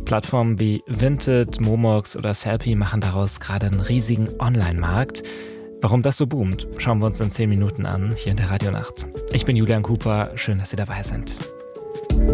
Plattformen wie Vinted, Momox oder Sellpy machen daraus gerade einen riesigen Online-Markt. Warum das so boomt, schauen wir uns in 10 Minuten an, hier in der Radionacht. Ich bin Julian Cooper, schön, dass Sie dabei sind.